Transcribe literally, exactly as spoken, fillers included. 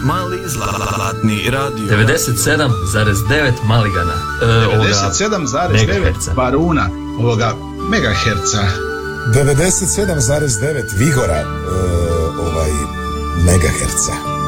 Mali zlatni radio. devedeset sedam zarez devet Maligana. E, devedeset sedam zarez devet Baruna. Ovoga megaherca. devedeset sedam zarez devet Vigora. E, ovaj megaherca.